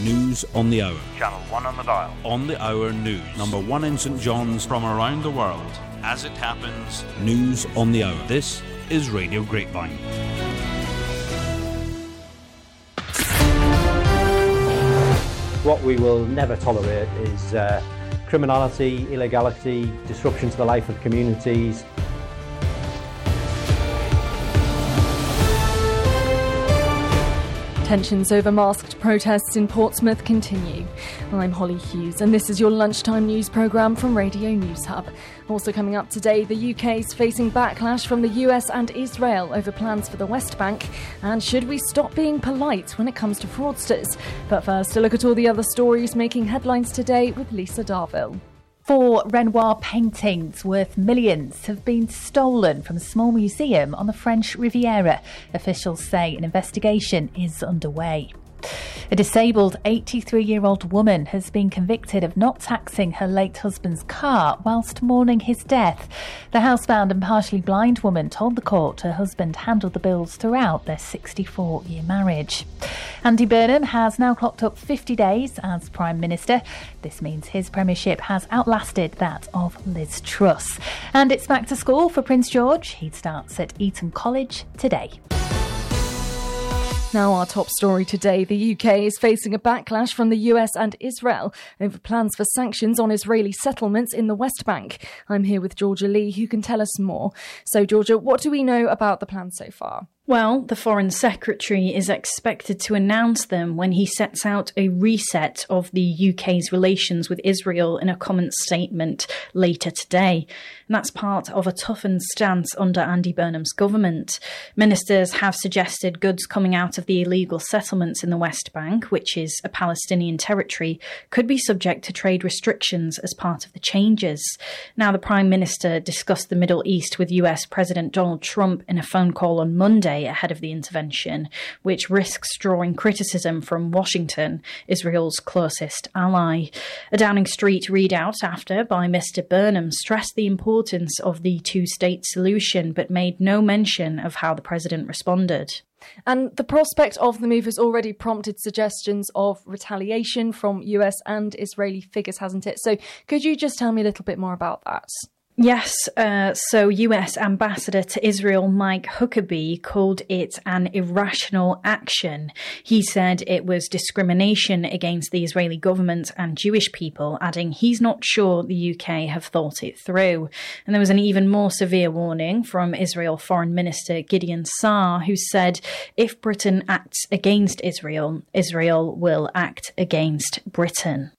News on the hour. Channel 1 on the dial. On the hour news. Number 1 in St John's. From around the world. As it happens. News on the hour. This is Radio Grapevine. What we will never tolerate is criminality, illegality, disruption to the life of communities. Tensions over masked protests in Portsmouth continue. I'm Holly Hughes and this is your lunchtime news programme from Radio News Hub. Also coming up today, the UK is facing backlash from the US and Israel over plans for the West Bank. And should we stop being polite when it comes to fraudsters? But first, a look at all the other stories making headlines today with Lisa Darville. 4 Renoir paintings worth millions have been stolen from a small museum on the French Riviera. Officials say an investigation is underway. A disabled 83-year-old woman has been convicted of not taxing her late husband's car whilst mourning his death. The housebound and partially blind woman told the court her husband handled the bills throughout their 64-year marriage. Andy Burnham has now clocked up 50 days as Prime Minister. This means his premiership has outlasted that of Liz Truss. And it's back to school for Prince George. He starts at Eton College today. Now our top story today, the UK is facing a backlash from the US and Israel over plans for sanctions on Israeli settlements in the West Bank. I'm here with Georgia Lee, who can tell us more. So Georgia, what do we know about the plan so far? Well, the Foreign Secretary is expected to announce them when he sets out a reset of the UK's relations with Israel in a comment statement later today. And that's part of a toughened stance under Andy Burnham's government. Ministers have suggested goods coming out of the illegal settlements in the West Bank, which is a Palestinian territory, could be subject to trade restrictions as part of the changes. Now, the Prime Minister discussed the Middle East with US President Donald Trump in a phone call on Monday ahead of the intervention, which risks drawing criticism from Washington, Israel's closest ally. A Downing Street readout after by Mr. Burnham stressed the importance of the two-state solution, but made no mention of how the president responded. And the prospect of the move has already prompted suggestions of retaliation from US and Israeli figures, hasn't it? So could you just tell me a little bit more about that? Yes, so US Ambassador to Israel Mike Huckabee called it an irrational action. He said it was discrimination against the Israeli government and Jewish people, adding he's not sure the UK have thought it through. And there was an even more severe warning from Israel Foreign Minister Gideon Saar, who said if Britain acts against Israel, Israel will act against Britain.